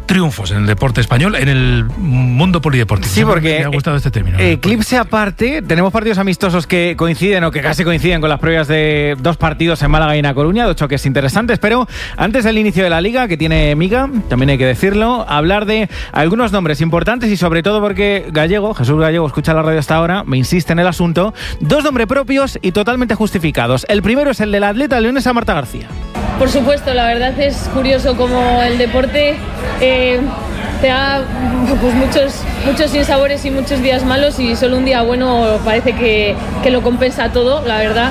triunfos en el deporte español, en el mundo polideportivo. Sí, porque me ha gustado este término. Eclipse aparte, tenemos partidos amistosos que coinciden o que casi coinciden con las previas de 2 partidos en Málaga y en A Coruña, 2 choques interesantes, pero antes del inicio de la Liga, que tiene miga, también hay que decirlo, hablar de algunos nombres importantes y sobre todo porque Jesús Gallego, escucha la radio hasta ahora, me insiste en el asunto, 2 nombres propios y totalmente justificados. El primero es el de la atleta leonesa Marta García. Por supuesto, la verdad es curioso cómo el deporte te da pues muchos sinsabores y muchos días malos, y solo un día bueno parece que lo compensa todo, la verdad.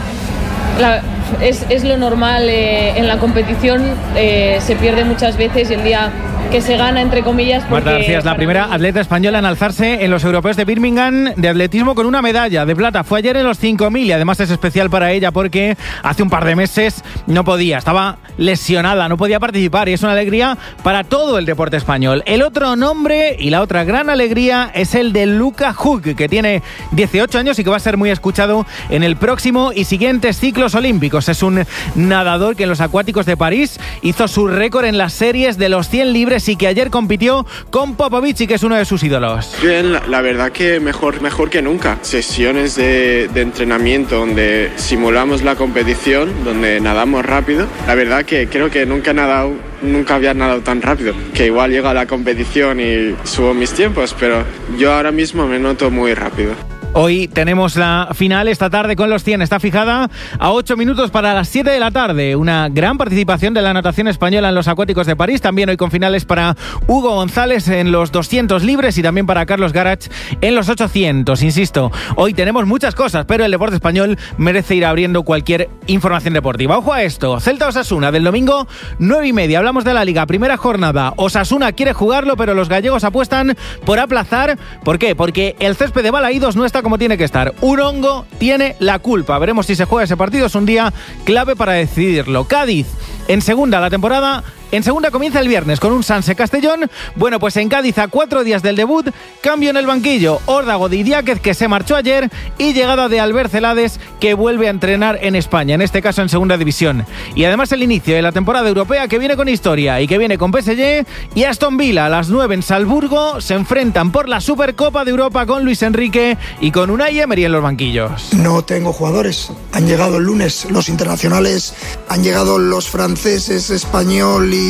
Es lo normal en la competición, se pierde muchas veces y el día que se gana, entre comillas, porque... Marta García es la primera atleta española en alzarse en los europeos de Birmingham de atletismo con una medalla de plata. Fue ayer en los 5.000 y además es especial para ella porque hace un par de meses no podía, estaba lesionada, no podía participar, y es una alegría para todo el deporte español. El otro nombre y la otra gran alegría es el de Luka Hug, que tiene 18 años y que va a ser muy escuchado en el próximo y siguientes ciclos olímpicos. Es un nadador que en los acuáticos de París hizo su récord en las series de los 100 libres y que ayer compitió con Popovic, y que es uno de sus ídolos. Bien, la verdad que mejor que nunca. Sesiones de entrenamiento donde simulamos la competición, donde nadamos rápido. La verdad que creo que nunca había nadado tan rápido. Que igual llego a la competición y subo mis tiempos, pero yo ahora mismo me noto muy rápido. Hoy tenemos la final esta tarde con los 100. Está fijada a 8 minutos para las 7 de la tarde. Una gran participación de la natación española en los acuáticos de París. También hoy con finales para Hugo González en los 200 libres y también para Carlos Garach en los 800. Insisto, hoy tenemos muchas cosas, pero el deporte español merece ir abriendo cualquier información deportiva. Ojo a esto. Celta-Osasuna del domingo, 9:30. Hablamos de la Liga. Primera jornada. Osasuna quiere jugarlo, pero los gallegos apuestan por aplazar. ¿Por qué? Porque el césped de Balaídos no está como tiene que estar. Un hongo tiene la culpa. Veremos si se juega ese partido. Es un día clave para decidirlo. Cádiz en segunda la temporada. En segunda comienza el viernes con un Sanse Castellón. Bueno, pues en Cádiz, a 4 días del debut, cambio en el banquillo. Órdago de Idiáquez, que se marchó ayer, y llegada de Albert Celades, que vuelve a entrenar en España, en este caso en segunda división. Y además el inicio de la temporada europea, que viene con historia y que viene con PSG y Aston Villa. A las 9 en Salzburgo se enfrentan por la Supercopa de Europa con Luis Enrique y con Unai Emery en los banquillos. No tengo jugadores. Han llegado el lunes los internacionales, han llegado los franceses, español y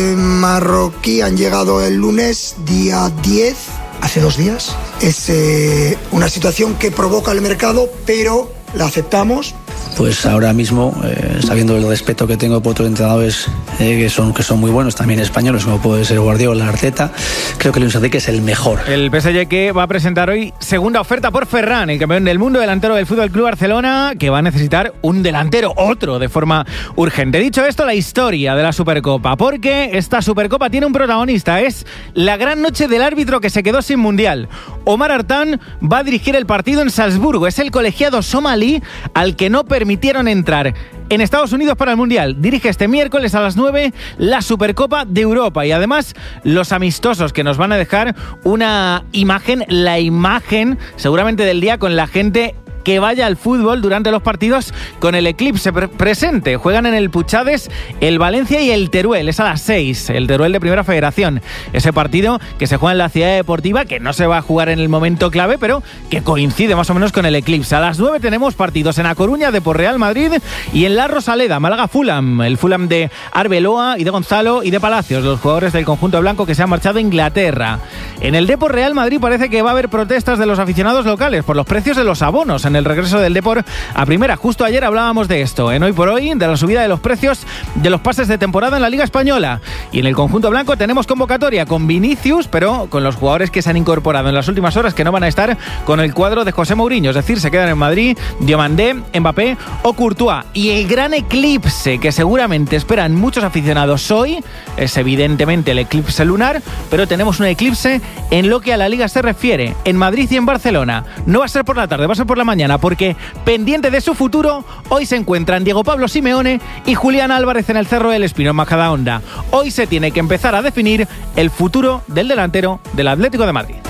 marroquí, han llegado el lunes, día 10, hace 2 días. Es una situación que provoca el mercado, pero la aceptamos. Pues ahora mismo, sabiendo el respeto que tengo por otros entrenadores que son muy buenos, también españoles, como puede ser Guardiola, Arteta, creo que Luis Enrique es el mejor. El PSG que va a presentar hoy segunda oferta por Ferran, el campeón del mundo, delantero del FC Barcelona, que va a necesitar un delantero, otro, de forma urgente. Dicho esto, la historia de la Supercopa, porque esta Supercopa tiene un protagonista, es la gran noche del árbitro que se quedó sin Mundial. Omar Artán va a dirigir el partido en Salzburgo, es el colegiado somalí al que no permitieron entrar en Estados Unidos para el Mundial. Dirige este miércoles a las 9 la Supercopa de Europa y además los amistosos que nos van a dejar una imagen, la imagen seguramente del día con la gente que vaya al fútbol durante los partidos con el eclipse presente. Juegan en el Puchades el Valencia y el Teruel, es a las 6, el Teruel de Primera Federación. Ese partido que se juega en la Ciudad Deportiva, que no se va a jugar en el momento clave, pero que coincide más o menos con el eclipse. A las 9 tenemos partidos en A Coruña, Depor Real Madrid, y en La Rosaleda, Málaga Fulham, el Fulham de Arbeloa y de Gonzalo y de Palacios, los jugadores del conjunto blanco que se han marchado a Inglaterra. En el Depor Real Madrid parece que va a haber protestas de los aficionados locales por los precios de los abonos en el regreso del Depor a primera. Justo ayer hablábamos de esto, en Hoy por Hoy, de la subida de los precios de los pases de temporada en la Liga Española. Y en el conjunto blanco tenemos convocatoria con Vinicius, pero con los jugadores que se han incorporado en las últimas horas que no van a estar con el cuadro de José Mourinho, es decir, se quedan en Madrid Diomandé, Mbappé o Courtois. Y el gran eclipse que seguramente esperan muchos aficionados hoy es evidentemente el eclipse lunar, pero tenemos un eclipse en lo que a la Liga se refiere, en Madrid y en Barcelona. No va a ser por la tarde, va a ser por la mañana, porque pendiente de su futuro, hoy se encuentran Diego Pablo Simeone y Julián Álvarez en el Cerro del Espino, en Majadahonda. Hoy se tiene que empezar a definir el futuro del delantero del Atlético de Madrid.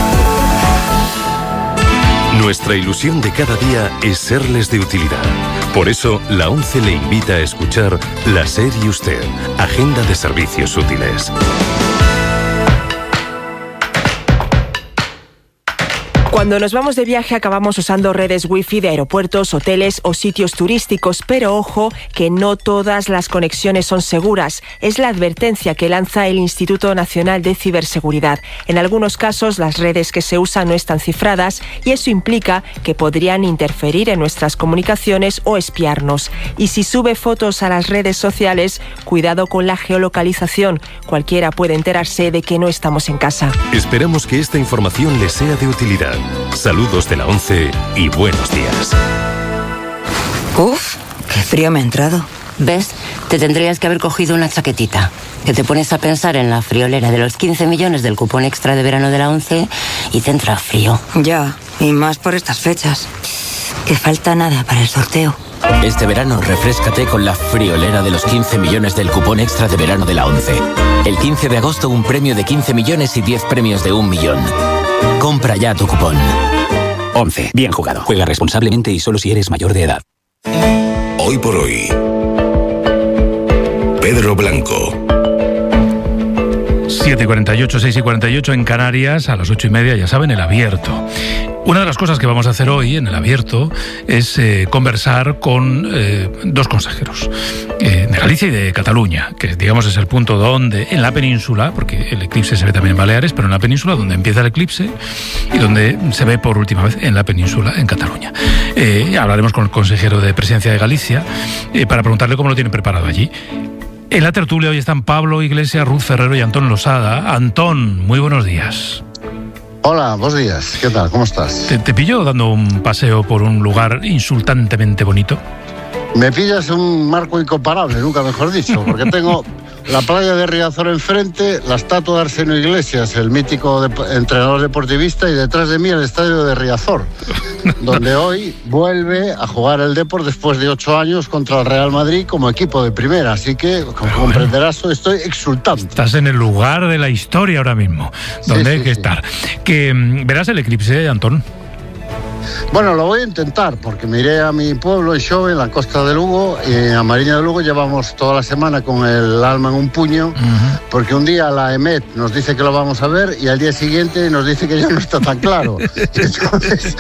Nuestra ilusión de cada día es serles de utilidad. Por eso, la ONCE le invita a escuchar La SER y Usted, Agenda de Servicios Útiles. Cuando nos vamos de viaje acabamos usando redes wifi de aeropuertos, hoteles o sitios turísticos, pero ojo que no todas las conexiones son seguras. Es la advertencia que lanza el Instituto Nacional de Ciberseguridad. En algunos casos las redes que se usan no están cifradas y eso implica que podrían interferir en nuestras comunicaciones o espiarnos. Y si sube fotos a las redes sociales, cuidado con la geolocalización. Cualquiera puede enterarse de que no estamos en casa. Esperamos que esta información les sea de utilidad. Saludos de la ONCE y buenos días. Uf, qué frío me ha entrado. ¿Ves? Te tendrías que haber cogido una chaquetita. Que te pones a pensar en la friolera de los 15 millones del cupón extra de verano de la ONCE y te entra frío. Ya, y más por estas fechas. Que falta nada para el sorteo. Este verano refréscate con la friolera de los 15 millones del cupón extra de verano de la ONCE. El 15 de agosto un premio de 15 millones y 10 premios de 1 millón. Compra ya tu cupón. ONCE. Bien jugado. Juega responsablemente y solo si eres mayor de edad. Hoy por hoy. Pedro Blanco. 7:48, 6:48 en Canarias, a las 8:30, ya saben, el abierto. Una de las cosas que vamos a hacer hoy en el abierto es conversar con dos consejeros de Galicia y de Cataluña, que digamos es el punto donde, en la península, porque el eclipse se ve también en Baleares, pero en la península donde empieza el eclipse y donde se ve por última vez en la península, en Cataluña. Hablaremos con el consejero de Presidencia de Galicia para preguntarle cómo lo tienen preparado allí. En la tertulia hoy están Pablo Iglesias, Ruth Ferrero y Antón Losada. Antón, muy buenos días. Hola, buenos días. ¿Qué tal? ¿Cómo estás? ¿Te pillo dando un paseo por un lugar insultantemente bonito? Me pillas un marco incomparable, nunca mejor dicho, porque tengo la playa de Riazor enfrente, la estatua de Arsenio Iglesias, el mítico entrenador deportivista, y detrás de mí el estadio de Riazor, donde hoy vuelve a jugar el Depor después de 8 años contra el Real Madrid como equipo de primera. Así que, como comprenderás, estoy exultante. Estás en el lugar de la historia ahora mismo, donde hay que estar. Que verás el eclipse, Antón. Bueno, lo voy a intentar, porque me iré a mi pueblo, en Xove, en la costa de Lugo, y a Mariña de Lugo llevamos toda la semana con el alma en un puño, porque un día la EMET nos dice que lo vamos a ver y al día siguiente nos dice que ya no está tan claro. Entonces,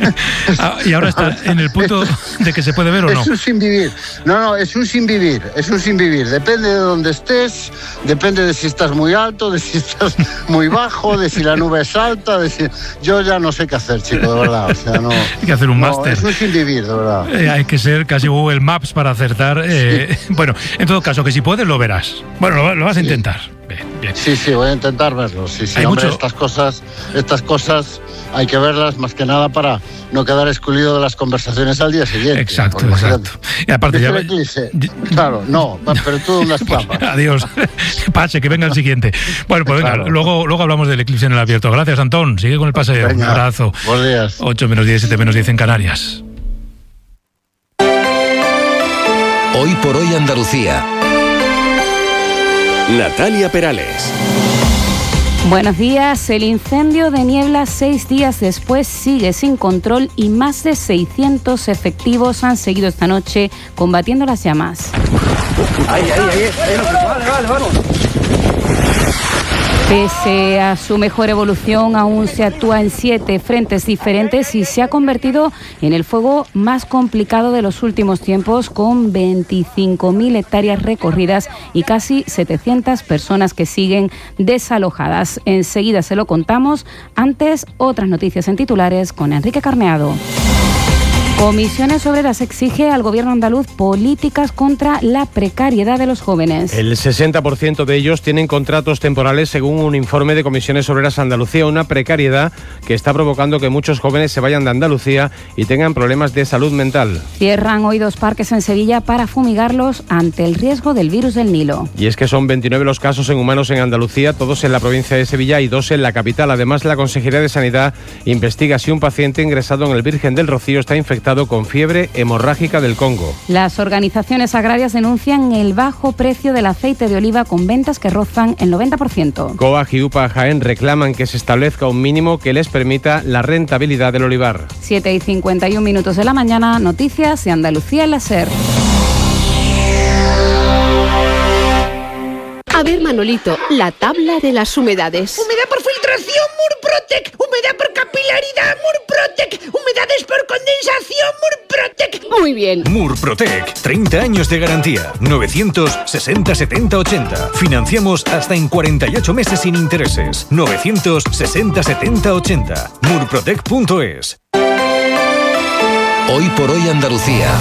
y ahora está en el punto de que se puede ver o no. Es un sin vivir. No, es un sin vivir, Depende de dónde estés, depende de si estás muy alto, de si estás muy bajo, de si la nube es alta, de si... Yo ya no sé qué hacer, chico, de verdad. O sea, no, hay que hacer un máster. Es un sin vivir, de verdad. Hay que ser casi Google Maps para acertar. Bueno, en todo caso, que si puedes lo verás. Bueno, lo vas a intentar. Bien. Sí, voy a intentar verlo. Sí, hombre, estas cosas hay que verlas más que nada para no quedar excluido de las conversaciones al día siguiente. Exacto. Y aparte ya... Claro, no, pero tú dónde estás. Adiós. Pase, que venga el siguiente. Bueno, pues venga, claro. Luego hablamos del eclipse en el abierto. Gracias, Antón. Sigue con el paseo. Venga, un abrazo. Buenos días. 8 menos 10, 7 menos 10 en Canarias. Hoy por hoy Andalucía. Natalia Perales. Buenos días. El incendio de Niebla 6 días después sigue sin control y más de 600 efectivos han seguido esta noche combatiendo las llamas. Ahí, vamos. Pese a su mejor evolución, aún se actúa en 7 frentes diferentes y se ha convertido en el fuego más complicado de los últimos tiempos, con 25.000 hectáreas recorridas y casi 700 personas que siguen desalojadas. Enseguida se lo contamos. Antes, otras noticias en titulares con Enrique Carneado. Comisiones Obreras exige al gobierno andaluz políticas contra la precariedad de los jóvenes. El 60% de ellos tienen contratos temporales, según un informe de Comisiones Obreras Andalucía, una precariedad que está provocando que muchos jóvenes se vayan de Andalucía y tengan problemas de salud mental. Cierran hoy 2 parques en Sevilla para fumigarlos ante el riesgo del virus del Nilo. Y es que son 29 los casos en humanos en Andalucía, todos en la provincia de Sevilla y 2 en la capital. Además, la Consejería de Sanidad investiga si un paciente ingresado en el Virgen del Rocío está infectado detectado con fiebre hemorrágica del Congo. Las organizaciones agrarias denuncian el bajo precio del aceite de oliva con ventas que rozan el 90%. COAG y UPA Jaén reclaman que se establezca un mínimo que les permita la rentabilidad del olivar. 7:51 de la mañana, noticias de Andalucía en la SER. A ver, Manolito, la tabla de las humedades. Humedad por filtración, Murprotec. Humedad por capilaridad, Murprotec. Humedades por condensación, Murprotec. Muy bien. Murprotec, 30 años de garantía. 960 70 80. Financiamos hasta en 48 meses sin intereses. 960 70 80. Murprotec.es. Hoy por hoy Andalucía.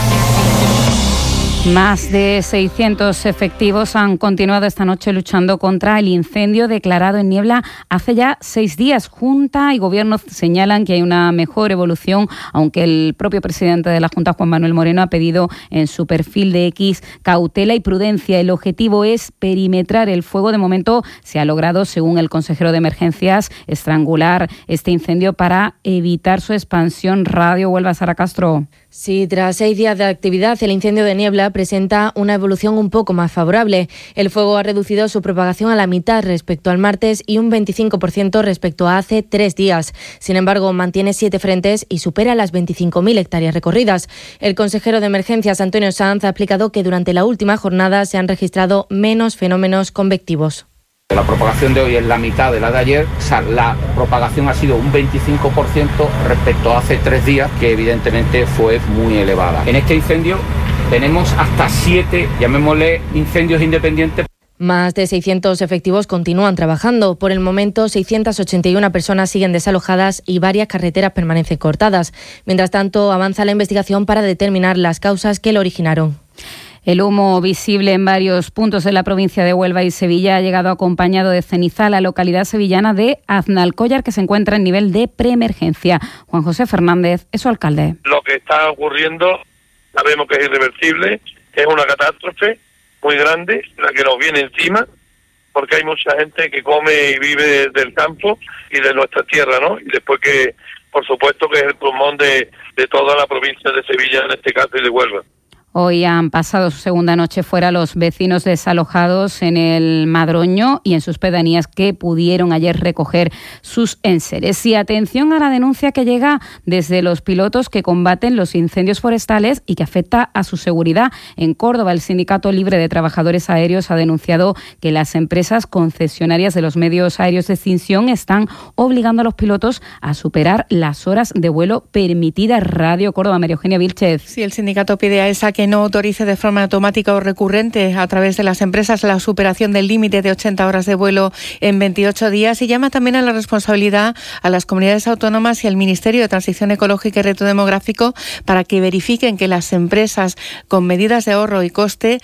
Más de 600 efectivos han continuado esta noche luchando contra el incendio declarado en Niebla hace ya 6 días. Junta y Gobierno señalan que hay una mejor evolución, aunque el propio presidente de la Junta, Juan Manuel Moreno, ha pedido en su perfil de X cautela y prudencia. El objetivo es perimetrar el fuego. De momento se ha logrado, según el consejero de Emergencias, estrangular este incendio para evitar su expansión. Radio Huelva, Sara Castro. Sí, tras 6 días de actividad, el incendio de Niebla presenta una evolución un poco más favorable. El fuego ha reducido su propagación a la mitad respecto al martes y un 25% respecto a hace 3 días. Sin embargo, mantiene 7 frentes y supera las 25.000 hectáreas recorridas. El consejero de Emergencias, Antonio Sanz, ha explicado que durante la última jornada se han registrado menos fenómenos convectivos. La propagación de hoy es la mitad de la de ayer, o sea, la propagación ha sido un 25% respecto a hace 3 días, que evidentemente fue muy elevada. En este incendio tenemos hasta 7, llamémosle, incendios independientes. Más de 600 efectivos continúan trabajando. Por el momento, 681 personas siguen desalojadas y varias carreteras permanecen cortadas. Mientras tanto, avanza la investigación para determinar las causas que lo originaron. El humo visible en varios puntos de la provincia de Huelva y Sevilla ha llegado acompañado de ceniza a la localidad sevillana de Aznalcóllar, que se encuentra en nivel de preemergencia. Juan José Fernández es su alcalde. Lo que está ocurriendo sabemos que es irreversible, es una catástrofe muy grande, la que nos viene encima, porque hay mucha gente que come y vive del campo y de nuestra tierra, ¿no? Y después que, por supuesto, que es el pulmón de toda la provincia de Sevilla, en este caso, y de Huelva. Hoy han pasado su segunda noche fuera los vecinos desalojados en el Madroño y en sus pedanías que pudieron ayer recoger sus enseres. Y atención a la denuncia que llega desde los pilotos que combaten los incendios forestales y que afecta a su seguridad. En Córdoba, el Sindicato Libre de Trabajadores Aéreos ha denunciado que las empresas concesionarias de los medios aéreos de extinción están obligando a los pilotos a superar las horas de vuelo permitidas. Radio Córdoba, María Eugenia Vilchez. Sí, el sindicato pide a ESA que no autorice de forma automática o recurrente a través de las empresas la superación del límite de 80 horas de vuelo en 28 días y llama también a la responsabilidad a las comunidades autónomas y al Ministerio de Transición Ecológica y Reto Demográfico para que verifiquen que las empresas con medidas de ahorro y coste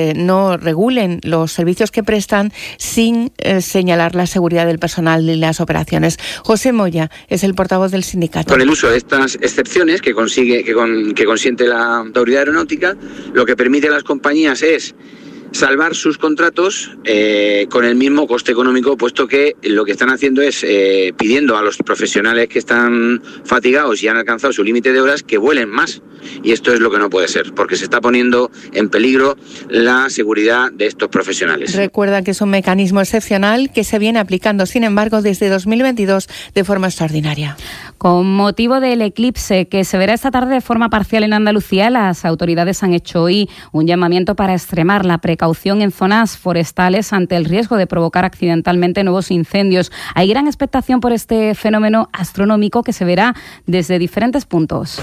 no regulen los servicios que prestan sin señalar la seguridad del personal y las operaciones. José Moya es el portavoz del sindicato. Con el uso de estas excepciones que consiente la autoridad aeronáutica, lo que permite a las compañías es salvar sus contratos con el mismo coste económico, puesto que lo que están haciendo es pidiendo a los profesionales que están fatigados y han alcanzado su límite de horas que vuelen más. Y esto es lo que no puede ser, porque se está poniendo en peligro la seguridad de estos profesionales. Recuerda que es un mecanismo excepcional que se viene aplicando, sin embargo, desde 2022 de forma extraordinaria. Con motivo del eclipse que se verá esta tarde de forma parcial en Andalucía, las autoridades han hecho hoy un llamamiento para extremar la precaución en zonas forestales ante el riesgo de provocar accidentalmente nuevos incendios. Hay gran expectación por este fenómeno astronómico que se verá desde diferentes puntos.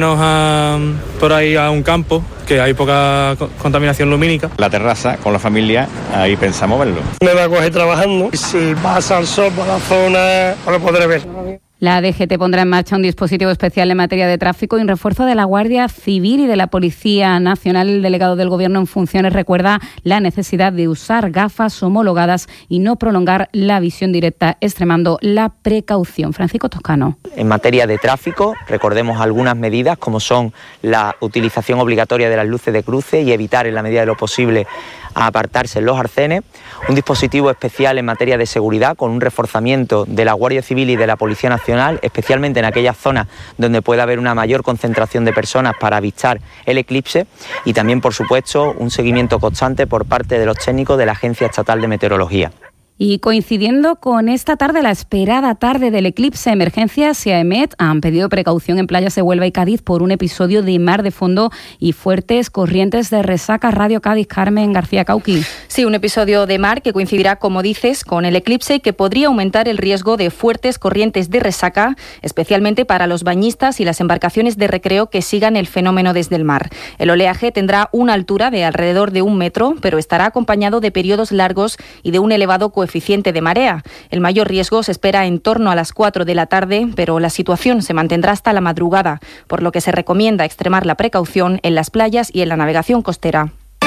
Irnos por ahí a un campo que hay poca contaminación lumínica. La terraza con la familia, ahí pensamos verlo. Me va a coger trabajando y si pasa el sol por la zona, no lo podré ver. La DGT pondrá en marcha un dispositivo especial en materia de tráfico y un refuerzo de la Guardia Civil y de la Policía Nacional. El delegado del Gobierno en funciones recuerda la necesidad de usar gafas homologadas y no prolongar la visión directa, extremando la precaución. Francisco Toscano. En materia de tráfico, recordemos algunas medidas como son la utilización obligatoria de las luces de cruce y evitar en la medida de lo posible a apartarse en los arcenes, un dispositivo especial en materia de seguridad con un reforzamiento de la Guardia Civil y de la Policía Nacional, especialmente en aquellas zonas donde pueda haber una mayor concentración de personas para avistar el eclipse, y también, por supuesto, un seguimiento constante por parte de los técnicos de la Agencia Estatal de Meteorología. Y coincidiendo con esta tarde, la esperada tarde del eclipse, Emergencias y AEMET han pedido precaución en playas de Huelva y Cádiz por un episodio de mar de fondo y fuertes corrientes de resaca. Radio Cádiz, Carmen García Cauqui. Sí, un episodio de mar que coincidirá, como dices, con el eclipse y que podría aumentar el riesgo de fuertes corrientes de resaca, especialmente para los bañistas y las embarcaciones de recreo que sigan el fenómeno desde el mar. El oleaje tendrá una altura de alrededor de 1 metro, pero estará acompañado de periodos largos y de un elevado coeficiente de marea. El mayor riesgo se espera en torno a las 4 de la tarde, pero la situación se mantendrá hasta la madrugada, por lo que se recomienda extremar la precaución en las playas y en la navegación costera.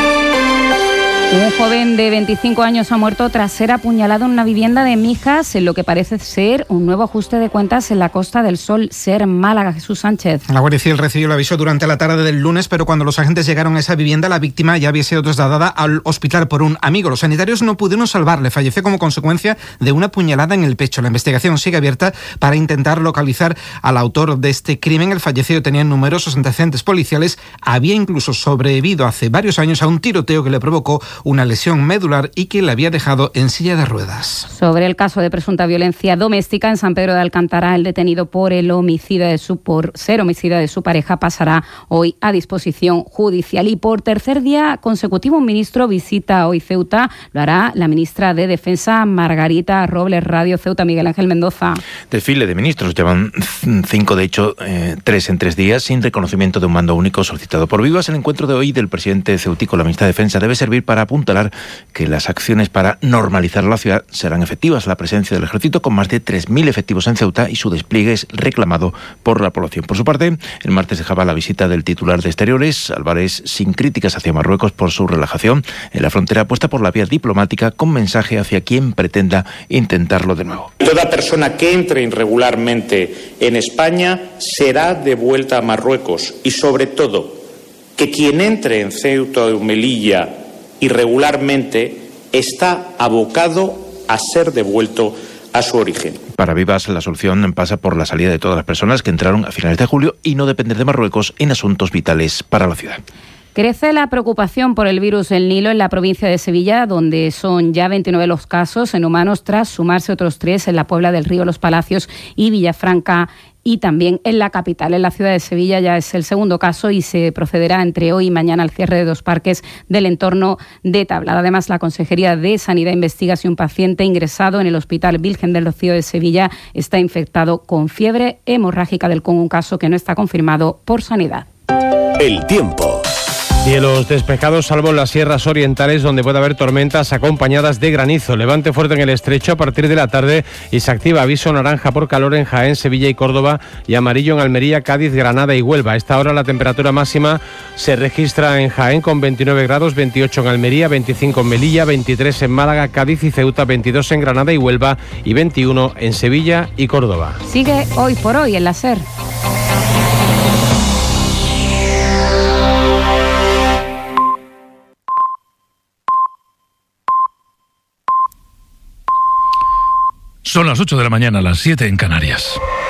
Un joven de 25 años ha muerto tras ser apuñalado en una vivienda de Mijas, en lo que parece ser un nuevo ajuste de cuentas en la Costa del Sol, SER Málaga. Jesús Sánchez. La Guardia Civil recibió el aviso durante la tarde del lunes, pero cuando los agentes llegaron a esa vivienda, la víctima ya había sido trasladada al hospital por un amigo. Los sanitarios no pudieron salvarle. Falleció como consecuencia de una puñalada en el pecho. La investigación sigue abierta para intentar localizar al autor de este crimen. El fallecido tenía numerosos antecedentes policiales. Había incluso sobrevivido hace varios años a un tiroteo que le provocó una lesión medular y que le había dejado en silla de ruedas. Sobre el caso de presunta violencia doméstica en San Pedro de Alcántara, el detenido por ser homicida de su pareja pasará hoy a disposición judicial. Y por tercer día consecutivo, un ministro visita hoy Ceuta. Lo hará la ministra de Defensa, Margarita Robles. Radio Ceuta, Miguel Ángel Mendoza. Desfile de ministros. Llevan 5, de hecho 3 en 3 días, sin reconocimiento de un mando único solicitado por Vivas. El encuentro de hoy del presidente ceutico, la ministra de Defensa, debe servir para apuntalar que las acciones para normalizar la ciudad serán efectivas. La presencia del ejército, con más de 3.000 efectivos en Ceuta, y su despliegue es reclamado por la población. Por su parte, el martes dejaba la visita del titular de Exteriores, Álvarez, sin críticas hacia Marruecos por su relajación en la frontera, apuesta por la vía diplomática, con mensaje hacia quien pretenda intentarlo de nuevo. Toda persona que entre irregularmente en España será devuelta a Marruecos, y sobre todo que quien entre en Ceuta o Melilla irregularmente está abocado a ser devuelto a su origen. Para Vivas, la solución pasa por la salida de todas las personas que entraron a finales de julio y no depender de Marruecos en asuntos vitales para la ciudad. Crece la preocupación por el virus del Nilo en la provincia de Sevilla, donde son ya 29 los casos en humanos, tras sumarse otros 3 en la Puebla del Río, Los Palacios y Villafranca, y también en la capital. En la ciudad de Sevilla ya es el segundo caso y se procederá entre hoy y mañana al cierre de 2 parques del entorno de Tablada. Además, la Consejería de Sanidad investiga si un paciente ingresado en el Hospital Virgen del Rocío de Sevilla está infectado con fiebre hemorrágica del Congo, un caso que no está confirmado por Sanidad. El tiempo. Cielos despejados, salvo en las sierras orientales, donde puede haber tormentas acompañadas de granizo. Levante fuerte en el estrecho a partir de la tarde y se activa aviso naranja por calor en Jaén, Sevilla y Córdoba, y amarillo en Almería, Cádiz, Granada y Huelva. A esta hora la temperatura máxima se registra en Jaén con 29 grados, 28 en Almería, 25 en Melilla, 23 en Málaga, Cádiz y Ceuta, 22 en Granada y Huelva y 21 en Sevilla y Córdoba. Sigue Hoy por Hoy en la SER. Son las 8 de la mañana, las 7 en Canarias.